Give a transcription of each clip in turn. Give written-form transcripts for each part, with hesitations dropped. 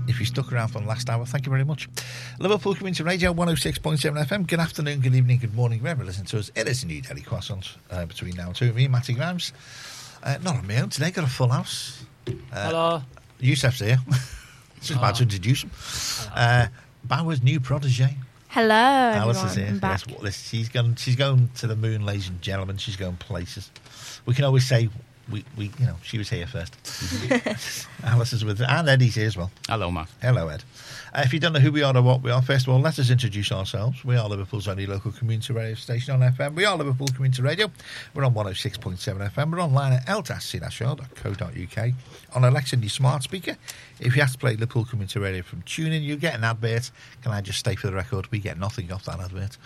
if you stuck around for the last hour, thank you very much. Liverpool Community Radio 106.7 FM. Good afternoon, good evening, good morning, wherever you listen to us. It is a new Daily Croissant between now and 2 of me, Matty Grimes. Not on my own today, got a full house. Hello. Yusuf's here. Just about to introduce him. Bauer's new protege. Hello, Alice everyone. is here. I'm back. Yes, she's going to the moon, ladies and gentlemen. She's going places. We can always say she was here first. Alice is with her, and Eddie's here as well. Hello, Matt. Hello, Ed. If you don't know who we are or what we are, first of all, let us introduce ourselves. We are Liverpool's only local community radio station on FM. We are Liverpool Community Radio. We're on 106.7 FM. We're online at l-c-r.co.uk. On Alexa, your smart speaker. If you have to play Liverpool Community Radio from TuneIn, you get an advert. Can I just state for the record, we get nothing off that advert.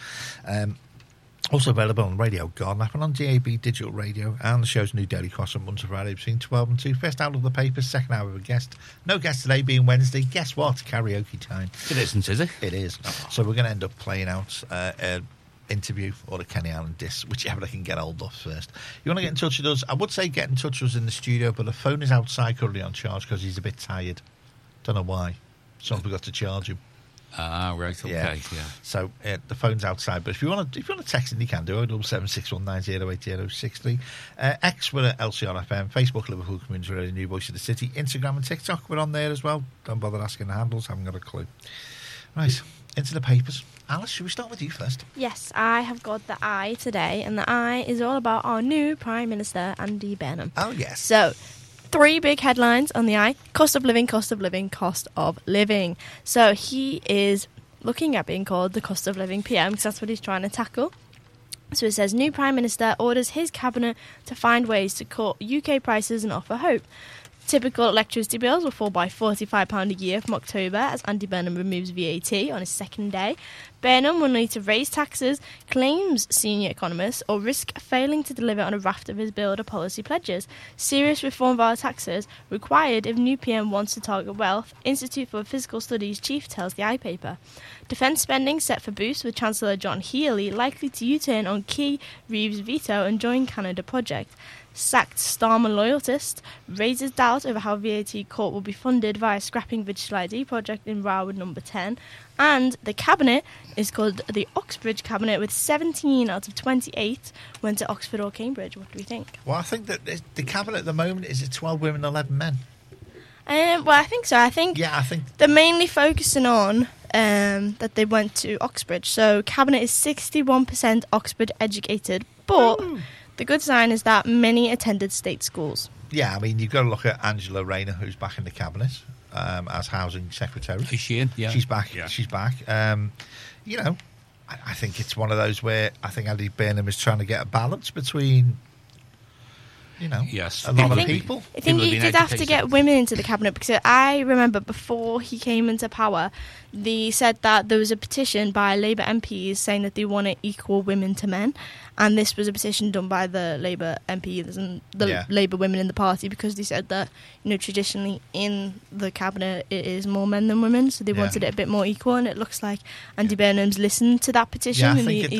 Also available on Radio Garden app and on DAB Digital Radio, and the show's new Daily Croissant Monday to Friday between 12 and 2. First out of the papers, second hour of a guest. No guest today, being Wednesday. Guess what? Karaoke time. It isn't, is it? It is. So we're going to end up playing out an interview or the Kenny Allen disc, whichever I can get hold of first. You want to get in touch with us? I would say get in touch with us in the studio, but the phone is outside currently on charge because he's a bit tired. Don't know why. Someone forgot to charge him. Ah, right, okay, yeah. So the phone's outside, but if you want to text it, you can do it. 07761908063. X, we're at LCRFM. Facebook, Liverpool Community Radio, New Voice of the City. Instagram and TikTok, we're on there as well. Don't bother asking the handles, haven't got a clue. Right, into the papers. Alice, should we start with you first? Yes, I have got the Eye today, and the Eye is all about our new Prime Minister, Andy Burnham. Oh, yes. So, 3 big headlines on the Eye. Cost of living, cost of living, cost of living. So he is looking at being called the cost of living PM because that's what he's trying to tackle. So it says, new Prime Minister orders his cabinet to find ways to cut UK prices and offer hope. Typical electricity bills will fall by £45 a year from October as Andy Burnham removes VAT on his second day. Burnham will need to raise taxes, claims senior economists, or risk failing to deliver on a raft of his builder policy pledges. Serious reform via taxes required if new PM wants to target wealth, Institute for Physical Studies chief tells the iPaper. Defence spending set for boost with Chancellor John Healey likely to U-turn on key Reeves veto and join Canada project. Sacked Starmer loyalist raises doubt over how VAT court will be funded via scrapping Digital ID project in Railwood number 10. And the cabinet is called the Oxbridge Cabinet, with 17 out of 28 went to Oxford or Cambridge. What do we think? Well, I think that the cabinet at the moment is 12 women, 11 men. Well, I think so. I think they're mainly focusing on that they went to Oxbridge. So cabinet is 61% Oxford educated, but the good sign is that many attended state schools. Yeah, I mean, you've got to look at Angela Rayner, who's back in the cabinet as housing secretary. Is she in? Yeah. She's back. Yeah. She's back. I think it's one of those where I think Andy Burnham is trying to get a balance between, yes, a lot of people. I think he did have to get women into the cabinet because I remember before he came into power, they said that there was a petition by Labour MPs saying that they want to equal women to men. And this was a petition done by the Labour MPs and the Labour women in the party because they said that, traditionally in the cabinet it is more men than women, so they wanted it a bit more equal. And it looks like Andy Burnham's listened to that petition. Yeah,